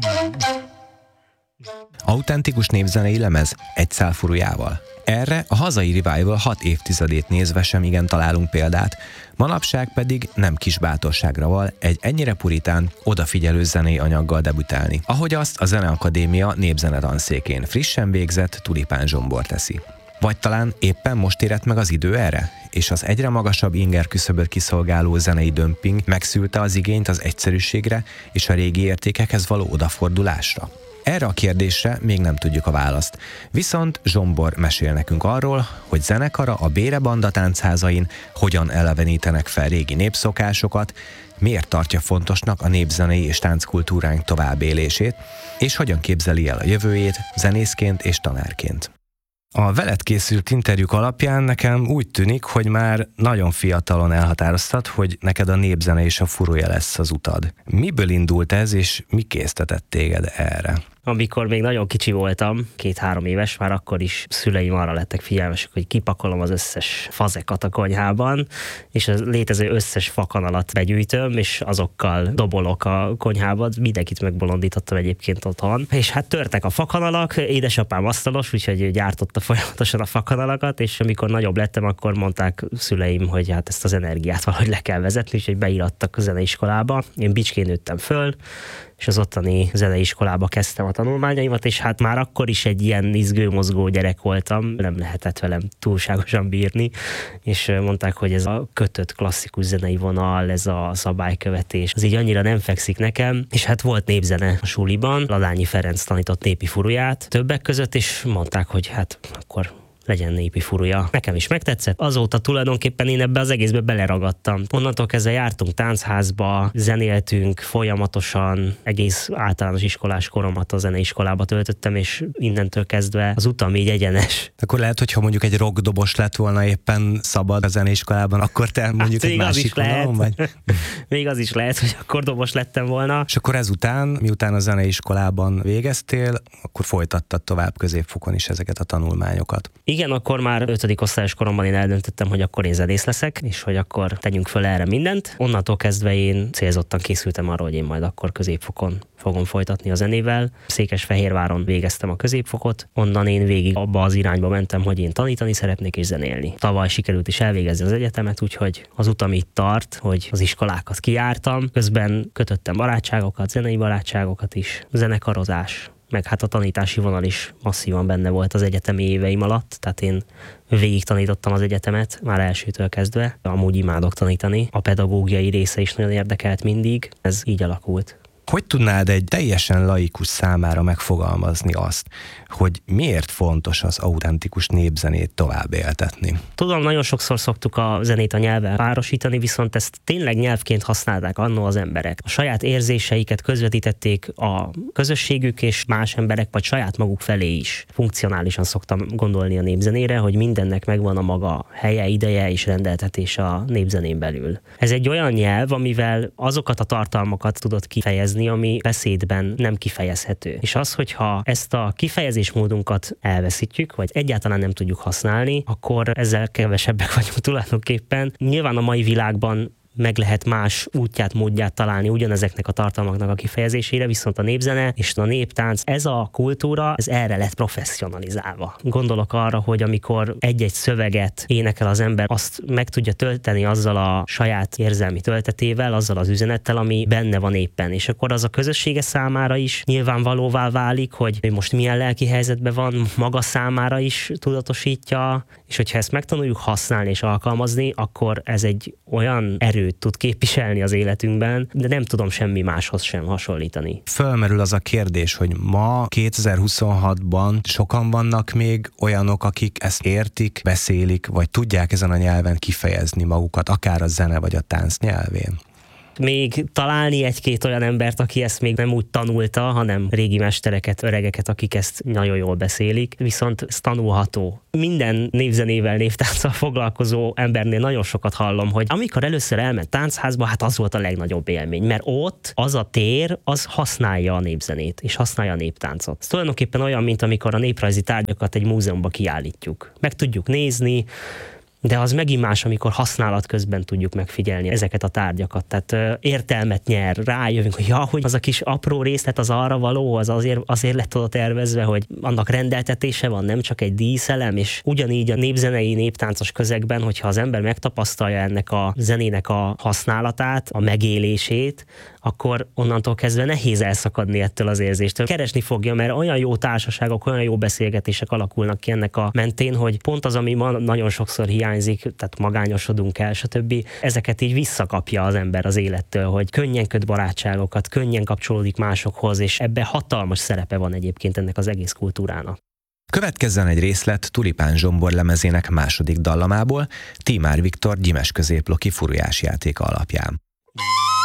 Autentikus népzenei lemez egy szál furujával. Erre a hazai Revival 6 évtizedét nézve sem igen találunk példát, manapság pedig nem kis bátorságra val egy ennyire puritán, odafigyelő zenei anyaggal debütálni, ahogy azt a Zeneakadémia népzenetanszékén frissen végzett Tulipán Zsombor teszi. Vagy talán éppen most érett meg az idő erre, és az egyre magasabb inger küszöböt kiszolgáló zenei dömping megszülte az igényt az egyszerűségre és a régi értékekhez való odafordulásra. Erre a kérdésre még nem tudjuk a választ. Viszont Zsombor mesél nekünk arról, hogy zenekara a Bére Banda táncházain hogyan elevenítenek fel régi népszokásokat, miért tartja fontosnak a népzenei és tánckultúránk továbbélését, és hogyan képzeli el a jövőjét zenészként és tanárként. A veled készült interjúk alapján nekem úgy tűnik, hogy már nagyon fiatalon elhatároztad, hogy neked a népzene és a furuja lesz az utad. Miből indult ez, és mi késztetett téged erre? Amikor még nagyon kicsi voltam, 2-3 éves, már akkor is szüleim arra lettek figyelmesek, hogy kipakolom az összes fazekat a konyhában, és a létező összes fakanalat begyűjtöm, és azokkal dobolok a konyhába. Mindenkit megbolondítottam egyébként otthon. És hát törtek a fakanalak, édesapám asztalos, úgyhogy gyártotta folyamatosan a fakanalakat, és amikor nagyobb lettem, akkor mondták szüleim, hogy hát ezt az energiát valahogy le kell vezetni, úgyhogy beírattak a zeneiskolába. Én Bicskén nőttem föl, és az ottani zeneiskolába kezdtem a tanulmányaimat, és hát már akkor is egy ilyen izgő-mozgó gyerek voltam, nem lehetett velem túlságosan bírni, és mondták, hogy ez a kötött klasszikus zenei vonal, ez a szabálykövetés, az így annyira nem fekszik nekem, és hát volt népzene a suliban, Ladányi Ferenc tanított népi furuját többek között, és mondták, hogy hát akkor legyen népi furuja. Nekem is megtetszett. Azóta tulajdonképpen én ebbe az egészbe beleragadtam. Onnantól kezdve jártunk táncházba, zenéltünk folyamatosan, egész általános iskolás koromat a zeneiskolába töltöttem, és innentől kezdve az utam így egyenes. Akkor lehet, hogyha mondjuk egy rockdobos lett volna éppen szabad a zeneiskolában, akkor te mondjuk egy másik vonalon vagy? Még az is lehet, hogy akkor dobos lettem volna. És akkor ezután, miután a zeneiskolában végeztél, akkor folytattad tovább középfokon is ezeket a tanulmányokat. Igen, akkor már 5. osztályos koromban én eldöntöttem, hogy akkor én zenész leszek, és hogy akkor tegyünk föl erre mindent. Onnantól kezdve én célzottan készültem arra, hogy én majd akkor középfokon fogom folytatni a zenével. Székesfehérváron végeztem a középfokot, onnan én végig abba az irányba mentem, hogy én tanítani szeretnék és zenélni. Tavaly sikerült is elvégezni az egyetemet, úgyhogy az utam itt tart, hogy az iskolákat kijártam, közben kötöttem barátságokat, zenei barátságokat is, zenekarozás, meg hát a tanítási vonal is masszívan benne volt az egyetemi éveim alatt, tehát én végig tanítottam az egyetemet, már elsőtől kezdve. Amúgy imádok tanítani, a pedagógiai része is nagyon érdekelt mindig, ez így alakult. Hogy tudnád egy teljesen laikus számára megfogalmazni azt, hogy miért fontos az autentikus népzenét tovább éltetni? Tudom, nagyon sokszor szoktuk a zenét a nyelvvel párosítani, viszont ezt tényleg nyelvként használták annó az emberek. A saját érzéseiket közvetítették a közösségük és más emberek, vagy saját maguk felé is. Funkcionálisan szoktam gondolni a népzenére, hogy mindennek megvan a maga helye, ideje és rendeltetése a népzenén belül. Ez egy olyan nyelv, amivel azokat a tartalmakat tudod kifejezni, ami beszédben nem kifejezhető. És az, hogyha ezt a kifejezésmódunkat elveszítjük, vagy egyáltalán nem tudjuk használni, akkor ezzel kevesebbek vagyunk tulajdonképpen. Nyilván a mai világban meg lehet más útját, módját találni ugyanezeknek a tartalmaknak a kifejezésére, viszont a népzene és a néptánc, ez a kultúra, ez erre lett professzionalizálva. Gondolok arra, hogy amikor egy-egy szöveget énekel az ember, azt meg tudja tölteni azzal a saját érzelmi töltetével, azzal az üzenettel, ami benne van éppen. És akkor az a közössége számára is nyilvánvalóvá válik, hogy most milyen lelki helyzetben van, maga számára is tudatosítja, és hogyha ezt megtanuljuk használni és alkalmazni, akkor ez egy olyan erőt tud képviselni az életünkben, de nem tudom semmi máshoz sem hasonlítani. Fölmerül az a kérdés, hogy ma 2026-ban sokan vannak még olyanok, akik ezt értik, beszélik, vagy tudják ezen a nyelven kifejezni magukat, akár a zene vagy a tánc nyelvén. Még találni egy-két olyan embert, aki ezt még nem úgy tanulta, hanem régi mestereket, öregeket, akik ezt nagyon jól beszélik, viszont ez tanulható. Minden névzenével, névtánccal foglalkozó embernél nagyon sokat hallom, hogy amikor először elment táncházba, hát az volt a legnagyobb élmény, mert ott az a tér, az használja a népzenét, és használja a néptáncot. Ez tulajdonképpen olyan, mint amikor a néprajzi tárgyakat egy múzeumba kiállítjuk. Meg tudjuk nézni, de az megint más, amikor használat közben tudjuk megfigyelni ezeket a tárgyakat. Tehát értelmet nyer, rájövünk, hogy az a kis apró részlet az arra való, az azért lett oda tervezve, hogy annak rendeltetése van, nem csak egy díszelem, és ugyanígy a népzenei, néptáncos közegben, hogyha az ember megtapasztalja ennek a zenének a használatát, a megélését, akkor onnantól kezdve nehéz elszakadni ettől az érzéstől. Keresni fogja, mert olyan jó társaságok, olyan jó beszélgetések alakulnak ki ennek a mentén, hogy pont az, ami ma nagyon sokszor hiányzik, tehát magányosodunk el, stb. Ezeket így visszakapja az ember az élettől, hogy könnyen köt barátságokat, könnyen kapcsolódik másokhoz, és ebben hatalmas szerepe van egyébként ennek az egész kultúrának. Következzen egy részlet Tulipán Zsombor lemezének második dallamából, Tímár Viktor Gyimes középloki furujásjátéka alapján.